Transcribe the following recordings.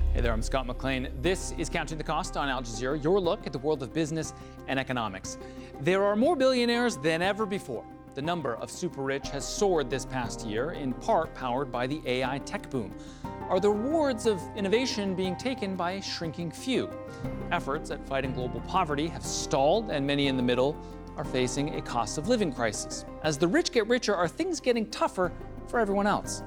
Hey there, I'm Scott McLean. This is Counting the Cost on Al Jazeera, your look at the world of business and economics. There are more billionaires than ever before. The number of super rich has soared this past year, in part powered by the AI tech boom. Are the rewards of innovation being taken by a shrinking few? Efforts at fighting global poverty have stalled, and many in the middle are facing a cost of living crisis. As the rich get richer, are things getting tougher for everyone else?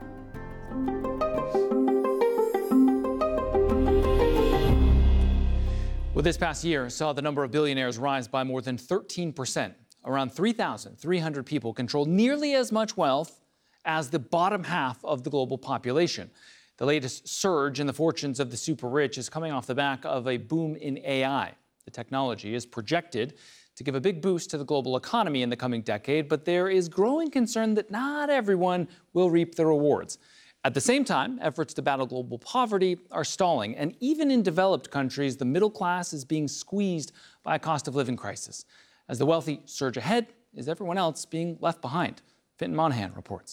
Well, this past year saw the number of billionaires rise by more than 13%. Around 3,300 people control nearly as much wealth as the bottom half of the global population. The latest surge in the fortunes of the super rich is coming off the back of a boom in AI. The technology is projected to give a big boost to the global economy in the coming decade, but there is growing concern that not everyone will reap the rewards. At the same time, efforts to battle global poverty are stalling, and even in developed countries, the middle class is being squeezed by a cost of living crisis. As the wealthy surge ahead, is everyone else being left behind? Fintan Monahan reports.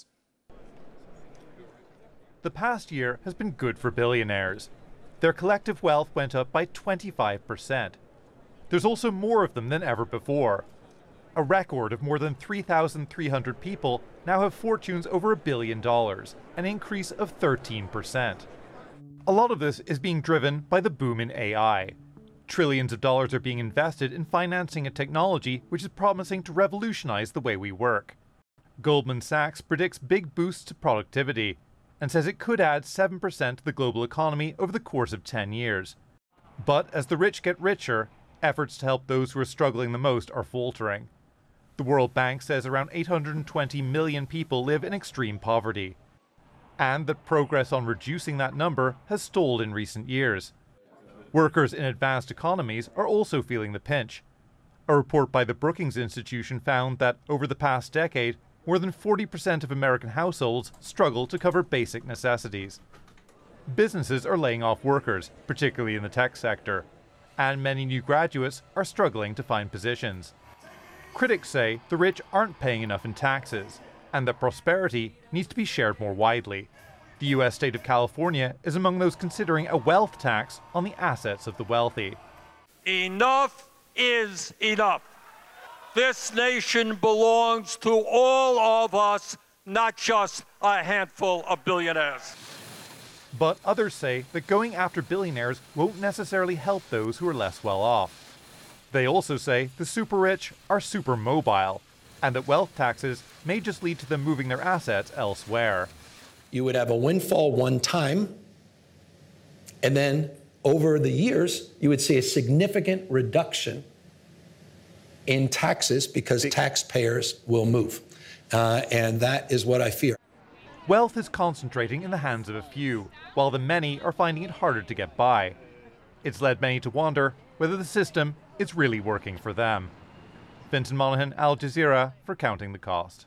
The past year has been good for billionaires. Their collective wealth went up by 25%. There's also more of them than ever before. A record of more than 3,300 people now have fortunes over $1 billion, an increase of 13%. A lot of this is being driven by the boom in AI. Trillions of dollars are being invested in financing a technology which is promising to revolutionize the way we work. Goldman Sachs predicts big boosts to productivity and says it could add 7% to the global economy over the course of 10 years. But as the rich get richer, efforts to help those who are struggling the most are faltering. The World Bank says around 820 million people live in extreme poverty, and that progress on reducing that number has stalled in recent years. Workers in advanced economies are also feeling the pinch. A report by the Brookings Institution found that over the past decade, more than 40% of American households struggle to cover basic necessities. Businesses are laying off workers, particularly in the tech sector, and many new graduates are struggling to find positions. Critics say the rich aren't paying enough in taxes, and that prosperity needs to be shared more widely. The U.S. state of California is among those considering a wealth tax on the assets of the wealthy. Enough is enough. This nation belongs to all of us, not just a handful of billionaires. But others say that going after billionaires won't necessarily help those who are less well off. They also say the super rich are super mobile, and that wealth taxes may just lead to them moving their assets elsewhere. You would have a windfall one time, and then over the years, you would see a significant reduction in taxes because taxpayers will move. And that is what I fear. Wealth is concentrating in the hands of a few, while the many are finding it harder to get by. It's led many to wonder whether the system is really working for them. Fintan Monahan, Al Jazeera, for Counting the Cost.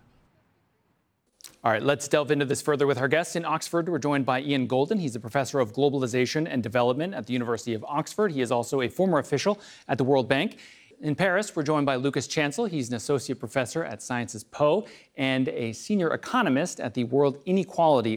All right, let's delve into this further with our guests. In Oxford, we're joined by Ian Golden. He's a professor of globalization and development at the University of Oxford. He is also a former official at the World Bank. In Paris, we're joined by Lucas Chancel. He's an associate professor at Sciences Po and a senior economist at the World Inequality